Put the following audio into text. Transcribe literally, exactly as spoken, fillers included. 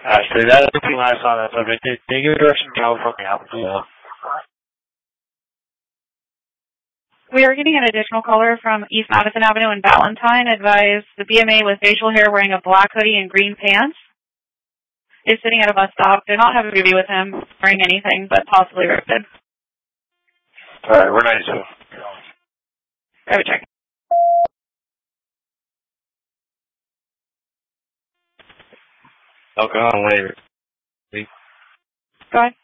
Ashley, that is everything last on that subject. Thank you for direction California out. Yeah. We are getting an additional caller from East Madison Avenue in Valentine. Advised the B M A with facial hair wearing a black hoodie and green pants is sitting at a bus stop. Do not have a baby with him wearing anything but possibly ripped. Alright, we're nice. Go check. Alcohol later. Go ahead.